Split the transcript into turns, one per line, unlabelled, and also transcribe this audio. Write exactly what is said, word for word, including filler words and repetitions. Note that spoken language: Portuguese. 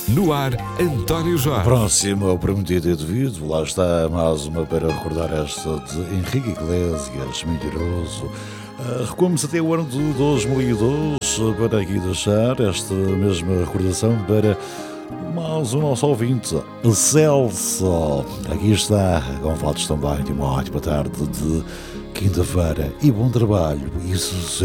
No ar, António Jorge.
Próximo ao prometido e devido, lá está mais uma para recordar esta de Henrique Iglesias, Mentiroso. Uh, recuamos até o ano de dois mil e dois para aqui deixar esta mesma recordação para mais o nosso ouvinte, Celso. Aqui está, com fotos também de uma ótima tarde de quinta-feira e bom trabalho e sucesso.